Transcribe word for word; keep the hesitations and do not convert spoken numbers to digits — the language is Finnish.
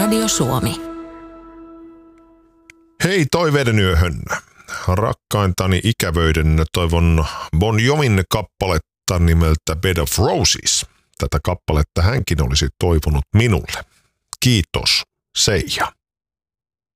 Radio Suomi. Hei toiveiden yöhön. Rakkaintani ikävöiden toivon Bon Jovin kappaletta nimeltä Bed of Roses. Tätä kappaletta hänkin olisi toivonut minulle. Kiitos, Seija.